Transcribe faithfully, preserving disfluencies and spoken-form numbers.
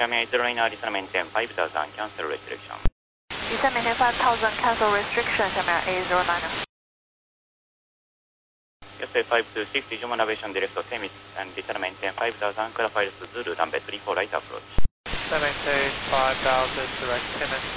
Xiamen eight zero nine, Lisa maintain five thousand, cancel restriction. Lisa maintain five thousand, cancel restriction, Xiamen eight zero nine. S A five two six, Ijumo navigation direct to Temis, and Lisa maintain five thousand, clear files Zulu, runway three four right approach. Lisa maintain five thousand, direct Temis.